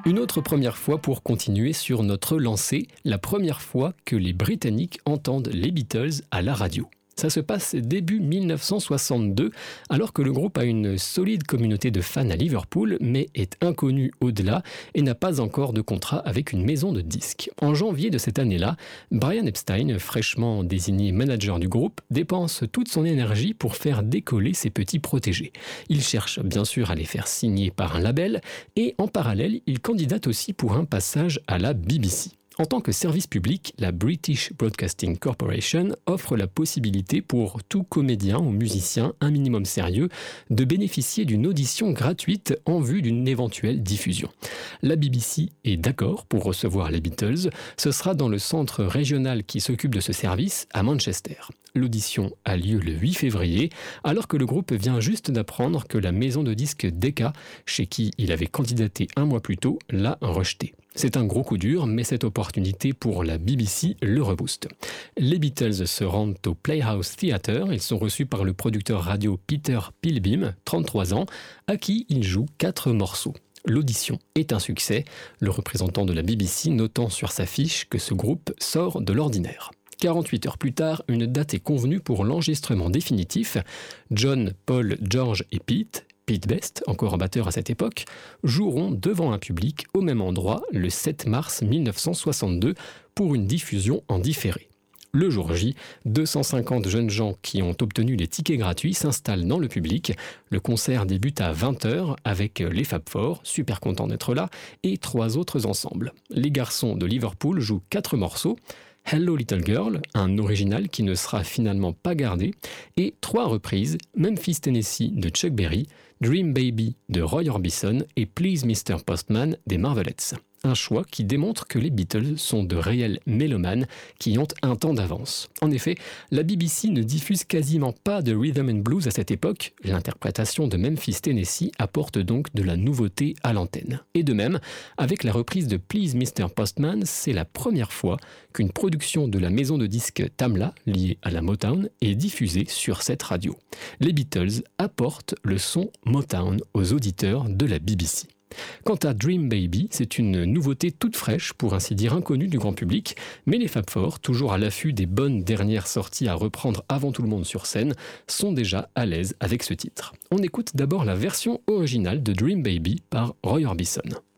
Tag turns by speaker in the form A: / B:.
A: Une autre première fois pour continuer sur notre lancée, la première fois que les Britanniques entendent les Beatles à la radio. Ça se passe début 1962, alors que le groupe a une solide communauté de fans à Liverpool, mais est inconnu au-delà et n'a pas encore de contrat avec une maison de disques. En janvier de cette année-là, Brian Epstein, fraîchement désigné manager du groupe, dépense toute son énergie pour faire décoller ses petits protégés. Il cherche bien sûr à les faire signer par un label et en parallèle, il candidate aussi pour un passage à la BBC. En tant que service public, la British Broadcasting Corporation offre la possibilité pour tout comédien ou musicien un minimum sérieux de bénéficier d'une audition gratuite en vue d'une éventuelle diffusion. La BBC est d'accord pour recevoir les Beatles, ce sera dans le centre régional qui s'occupe de ce service à Manchester. L'audition a lieu le 8 février, alors que le groupe vient juste d'apprendre que la maison de disques Decca, chez qui il avait candidaté un mois plus tôt, l'a rejeté. C'est un gros coup dur, mais cette opportunité pour la BBC le rebooste. Les Beatles se rendent au Playhouse Theatre, ils sont reçus par le producteur radio Peter Pilbeam, 33 ans, à qui ils jouent 4 morceaux. L'audition est un succès, le représentant de la BBC notant sur sa fiche que ce groupe sort de l'ordinaire. 48 heures plus tard, une date est convenue pour l'enregistrement définitif. John, Paul, George et Pete Best, encore un batteur à cette époque, joueront devant un public au même endroit le 7 mars 1962 pour une diffusion en différé. Le jour J, 250 jeunes gens qui ont obtenu les tickets gratuits s'installent dans le public. Le concert débute à 20h avec les Fab Four, super contents d'être là, et 3 autres ensembles. Les garçons de Liverpool jouent 4 morceaux. Hello Little Girl, un original qui ne sera finalement pas gardé, et 3 reprises, Memphis Tennessee de Chuck Berry, Dream Baby de Roy Orbison et Please Mr. Postman des Marvelettes. Un choix qui démontre que les Beatles sont de réels mélomanes qui ont un temps d'avance. En effet, la BBC ne diffuse quasiment pas de rhythm and blues à cette époque. L'interprétation de Memphis Tennessee apporte donc de la nouveauté à l'antenne. Et de même, avec la reprise de Please Mr. Postman, c'est la première fois qu'une production de la maison de disques Tamla, liée à la Motown, est diffusée sur cette radio. Les Beatles apportent le son Motown aux auditeurs de la BBC. Quant à Dream Baby, c'est une nouveauté toute fraîche, pour ainsi dire inconnue du grand public, mais les Fab Four, toujours à l'affût des bonnes dernières sorties à reprendre avant tout le monde sur scène, sont déjà à l'aise avec ce titre. On écoute d'abord la version originale de Dream Baby par Roy Orbison.